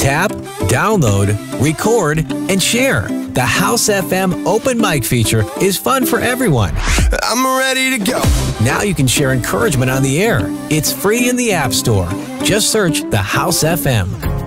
Tap, download, record, and share. The House FM open mic feature is fun for everyone. I'm ready to go. Now you can share encouragement on the air. It's free in the App Store. Just search the House FM.